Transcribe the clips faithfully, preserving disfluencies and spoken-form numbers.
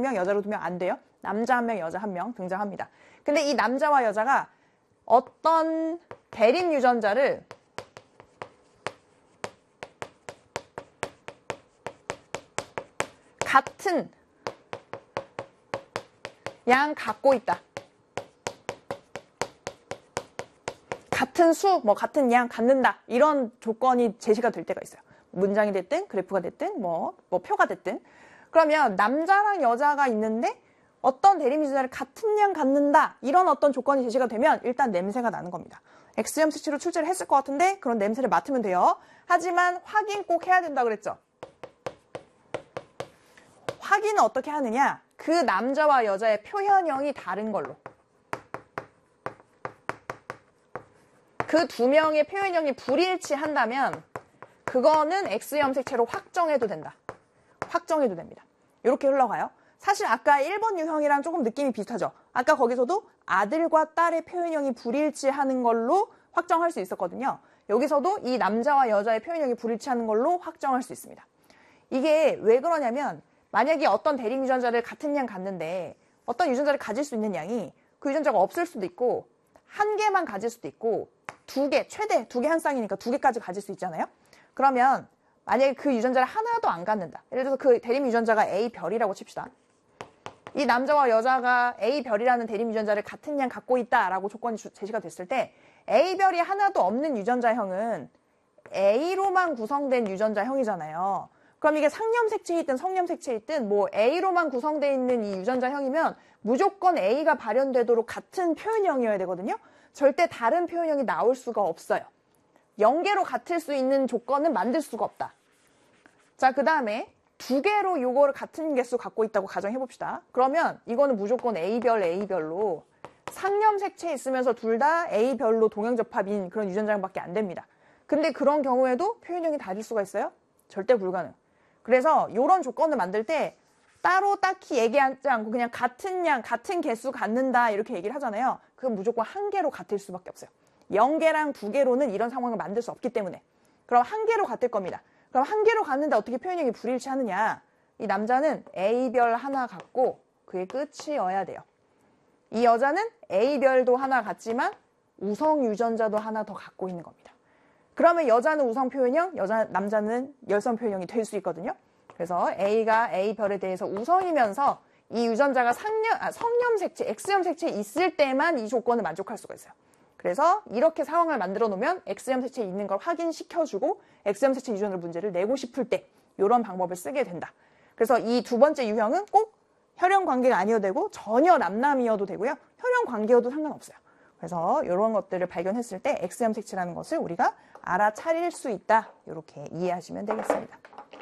명, 여자로 두 명 안 돼요. 남자 한 명, 여자 한 명 등장합니다. 근데 이 남자와 여자가 어떤 대립 유전자를 같은 양 갖고 있다. 같은 수, 뭐 같은 양 갖는다. 이런 조건이 제시가 될 때가 있어요. 문장이 됐든 그래프가 됐든 뭐, 뭐 표가 됐든. 그러면 남자랑 여자가 있는데 어떤 대립 유전자를 같은 양 갖는다. 이런 어떤 조건이 제시가 되면 일단 냄새가 나는 겁니다. 엑스엠 색채로 출제를 했을 것 같은데 그런 냄새를 맡으면 돼요. 하지만 확인 꼭 해야 된다 그랬죠. 확인은 어떻게 하느냐? 그 남자와 여자의 표현형이 다른 걸로. 그 두 명의 표현형이 불일치한다면 그거는 X염 색채로 확정해도 된다. 확정해도 됩니다. 이렇게 흘러가요. 사실 아까 일 번 유형이랑 조금 느낌이 비슷하죠. 아까 거기서도 아들과 딸의 표현형이 불일치하는 걸로 확정할 수 있었거든요. 여기서도 이 남자와 여자의 표현형이 불일치하는 걸로 확정할 수 있습니다. 이게 왜 그러냐면 만약에 어떤 대립 유전자를 같은 양 갖는데 어떤 유전자를 가질 수 있는 양이 그 유전자가 없을 수도 있고 한 개만 가질 수도 있고 두 개, 최대 두 개 한 쌍이니까 두 개까지 가질 수 있잖아요. 그러면 만약에 그 유전자를 하나도 안 갖는다. 예를 들어서 그 대립 유전자가 A별이라고 칩시다. 이 남자와 여자가 A별이라는 대립 유전자를 같은 양 갖고 있다라고 조건이 제시가 됐을 때 A별이 하나도 없는 유전자형은 A로만 구성된 유전자형이잖아요. 그럼 이게 상염 색채에 있든 성염 색채에 있든 뭐 A로만 구성되어 있는 이 유전자형이면 무조건 A가 발현되도록 같은 표현형이어야 되거든요. 절대 다른 표현형이 나올 수가 없어요. 영 개로 같을 수 있는 조건은 만들 수가 없다. 자, 그 다음에 두 개로 요거를 같은 개수 갖고 있다고 가정해봅시다. 그러면 이거는 무조건 A별, A별로 상염 색채에 있으면서 둘 다 A별로 동형접합인 그런 유전자형밖에 안 됩니다. 근데 그런 경우에도 표현형이 다를 수가 있어요? 절대 불가능. 그래서 이런 조건을 만들 때 따로 딱히 얘기하지 않고 그냥 같은 양, 같은 개수 갖는다 이렇게 얘기를 하잖아요. 그건 무조건 한 개로 같을 수밖에 없어요. 영 개랑 두 개로는 이런 상황을 만들 수 없기 때문에. 그럼 한 개로 같을 겁니다. 그럼 한 개로 갖는데 어떻게 표현형이 불일치하느냐. 이 남자는 A별 하나 갖고 그게 끝이어야 돼요. 이 여자는 A별도 하나 갖지만 우성 유전자도 하나 더 갖고 있는 겁니다. 그러면 여자는 우성 표현형, 여자, 남자는 열성 표현형이 될 수 있거든요. 그래서 A가 A별에 대해서 우성이면서 이 유전자가 상염, 아, 성염 색채, X염 색채에 있을 때만 이 조건을 만족할 수가 있어요. 그래서 이렇게 상황을 만들어 놓으면 X염 색채에 있는 걸 확인시켜주고 X염 색채 유전자 문제를 내고 싶을 때 이런 방법을 쓰게 된다. 그래서 이 두 번째 유형은 꼭 혈연 관계가 아니어도 되고 전혀 남남이어도 되고요. 혈연 관계여도 상관없어요. 그래서 이런 것들을 발견했을 때 X염 색채라는 것을 우리가 알아차릴 수 있다. 이렇게 이해하시면 되겠습니다.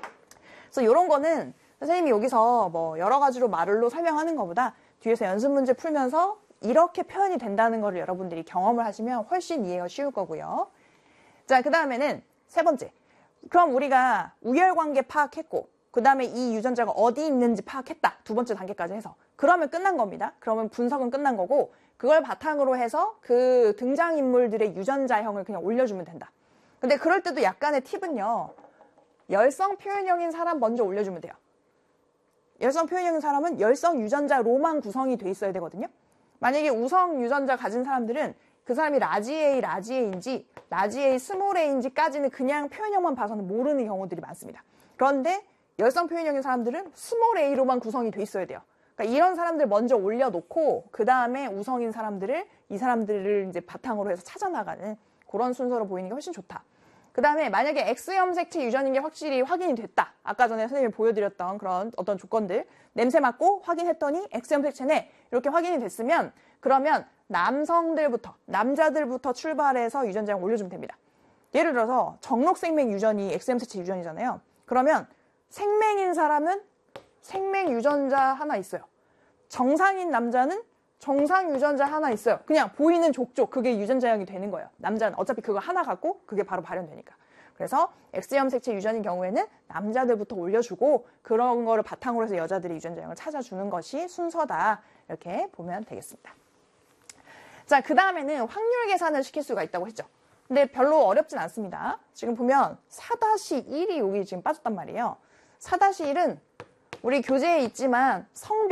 그래서 이런 거는 선생님이 여기서 뭐 여러 가지로 말로 설명하는 것보다 뒤에서 연습 문제 풀면서 이렇게 표현이 된다는 거를 여러분들이 경험을 하시면 훨씬 이해가 쉬울 거고요. 자, 그 다음에는 세 번째. 그럼 우리가 우열관계 파악했고 그 다음에 이 유전자가 어디 있는지 파악했다. 두 번째 단계까지 해서. 그러면 끝난 겁니다. 그러면 분석은 끝난 거고 그걸 바탕으로 해서 그 등장인물들의 유전자형을 그냥 올려주면 된다. 근데 그럴 때도 약간의 팁은요. 열성 표현형인 사람 먼저 올려주면 돼요. 열성 표현형인 사람은 열성 유전자로만 구성이 돼 있어야 되거든요. 만약에 우성 유전자 가진 사람들은 그 사람이 라지 A, 라지 A인지 라지 A, 스몰 A인지까지는 그냥 표현형만 봐서는 모르는 경우들이 많습니다. 그런데 열성 표현형인 사람들은 스몰 A로만 구성이 돼 있어야 돼요. 그러니까 이런 사람들 먼저 올려놓고 그 다음에 우성인 사람들을 이 사람들을 이제 바탕으로 해서 찾아나가는 그런 순서로 보이는 게 훨씬 좋다. 그 다음에 만약에 X염 색채 유전인 게 확실히 확인이 됐다. 아까 전에 선생님이 보여드렸던 그런 어떤 조건들 냄새 맡고 확인했더니 X염 색채네 이렇게 확인이 됐으면 그러면 남성들부터 남자들부터 출발해서 유전자형 올려주면 됩니다. 예를 들어서 정록생명 유전이 X염 색채 유전이잖아요. 그러면 생맹인 사람은 생맹 유전자 하나 있어요. 정상인 남자는 정상 유전자 하나 있어요. 그냥 보이는 족족 그게 유전자형이 되는 거예요. 남자는 어차피 그거 하나 갖고 그게 바로 발현되니까. 그래서 X염 색채 유전인 경우에는 남자들부터 올려주고 그런 거를 바탕으로 해서 여자들이 유전자형을 찾아주는 것이 순서다. 이렇게 보면 되겠습니다. 자, 그 다음에는 확률 계산을 시킬 수가 있다고 했죠. 근데 별로 어렵진 않습니다. 지금 보면 사 일이 여기 지금 빠졌단 말이에요. 사 일은 우리 교재에 있지만 성별